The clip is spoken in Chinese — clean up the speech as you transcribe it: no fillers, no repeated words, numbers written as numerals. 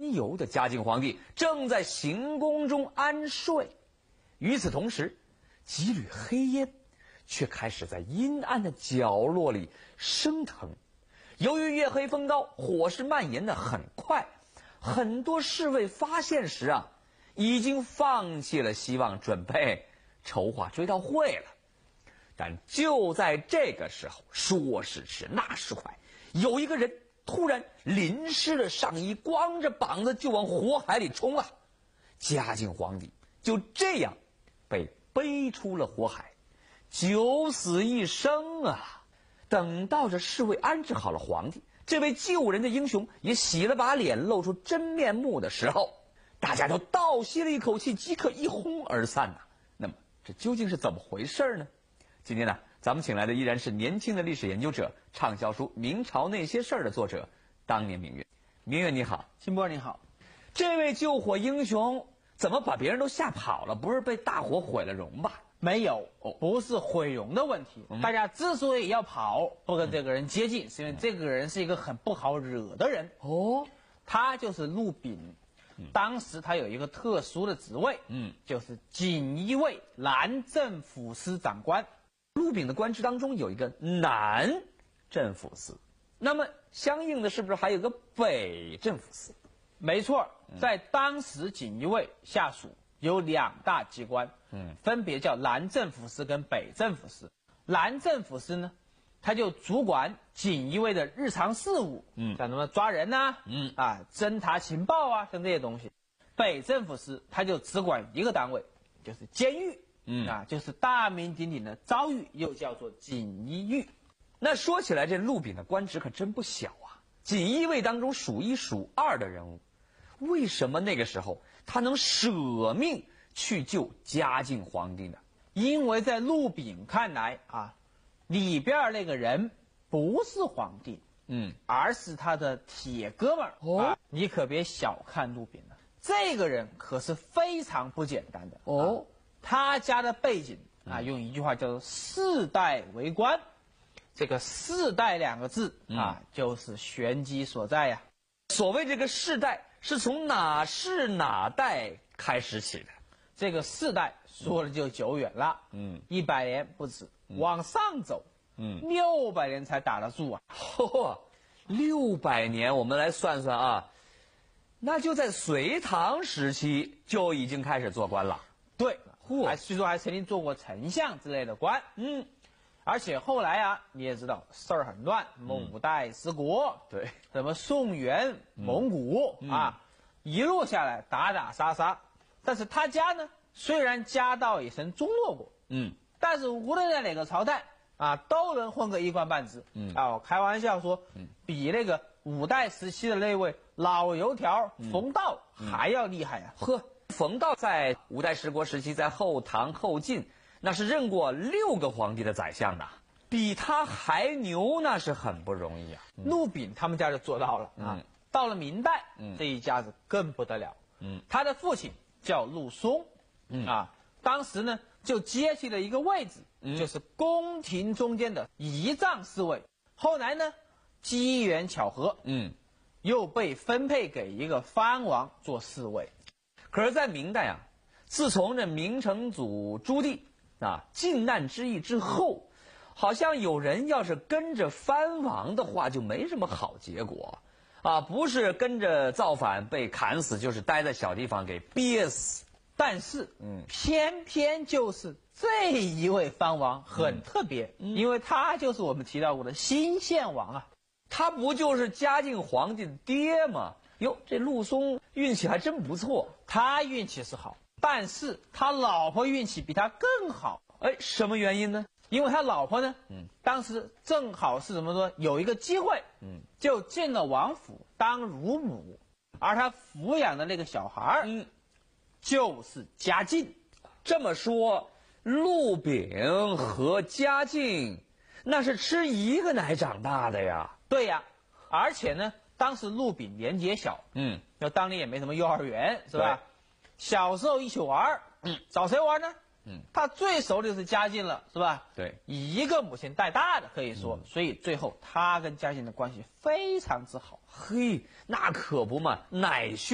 神游的嘉靖皇帝正在行宫中安睡。与此同时，几缕黑烟却开始在阴暗的角落里升腾。由于月黑风高，火势蔓延得很快，很多侍卫发现时已经放弃了希望，准备筹划追悼会了。但就在这个时候，说时迟那时快，有一个人突然淋湿了上衣，光着膀子就往火海里冲啊！嘉靖皇帝就这样被背出了火海，九死一生啊！等到这侍卫安置好了皇帝，这位救人的英雄也洗了把脸，露出真面目的时候，大家都倒吸了一口气，即刻一哄而散呐。那么这究竟是怎么回事呢？今天呢，咱们请来的依然是年轻的历史研究者，畅销书《明朝那些事儿》的作者当年明月。明月你好。 金波你好。 这位救火英雄怎么把别人都吓跑了？不是被大火毁了容吧？ 没有，不是毁容的问题。大家之所以要跑，不跟这个人接近，是因为这个人是一个很不好惹的人。他就是陆炳。当时他有一个特殊的职位，就是锦衣卫南镇抚司长官。 陆炳的官职当中有一个南镇抚司，那么相应的是不是还有个北镇抚司？ 没错，在当时锦衣卫下属有两大机关，分别叫南镇抚司跟北镇抚司。南镇抚司呢，他就主管锦衣卫的日常事务，像什么抓人侦查情报像这些东西。北镇抚司他就只管一个单位，就是监狱，就是大名鼎鼎的昭狱，又叫做锦衣狱。 那说起来，这陆炳的官职可真不小啊，锦衣卫当中数一数二的人物。为什么那个时候他能舍命去救嘉靖皇帝呢？ 因为在陆炳看来里边那个人不是皇帝，而是他的铁哥们儿。你可别小看陆炳了，这个人可是非常不简单的。他家的背景用一句话叫做世代为官。这个世代两个字就是玄机所在呀。 所谓这个世代是从哪世哪代开始起的？ 这个世代说的就久远了，100年不止，往上走，600年才打得住啊。 600年，我们来算算那就在隋唐时期就已经开始做官了。 对，据说还曾经做过丞相之类的官。而且后来你也知道事儿很乱，什么五代十国， 对， 什么宋元蒙古一路下来打打杀杀。但是他家呢，虽然家道也曾中落过，但是无论在哪个朝代都能混个一官半职。我开玩笑说，比那个五代时期的那位老油条冯道还要厉害冯道在五代十国时期，在后唐后晋那是任过6个皇帝的宰相的，比他还牛，那是很不容易陆炳他们家就做到了到了明代，这一家子更不得了。他的父亲叫陆松，当时呢就接替了一个位置，就是宫廷中间的仪仗侍卫。后来呢，机缘巧合，又被分配给一个藩王做侍卫。 可是，在明代自从这明成祖朱棣靖难之役之后，好像有人要是跟着藩王的话，就没什么好结果不是跟着造反被砍死，就是待在小地方给憋死。 但是偏偏就是这一位藩王很特别，因为他就是我们提到过的新献王他不就是嘉靖皇帝的爹吗？哟，这陆松运气还真不错。 他运气是好，但是他老婆运气比他更好。 什么原因呢？ 因为他老婆呢，当时正好是怎么说，有一个机会，就进了王府当乳母，而他抚养的那个小孩就是嘉靖。 这么说，陆炳和嘉靖那是吃一个奶长大的呀？ 对呀，而且呢，当时陆炳年纪也小，当年也没什么幼儿园，是吧？小时候一起玩，找谁玩呢？他最熟的就是嘉靖了，是吧？ 对， 一个母亲带大的可以说，所以最后他跟嘉靖的关系非常之好。 那可不嘛，奶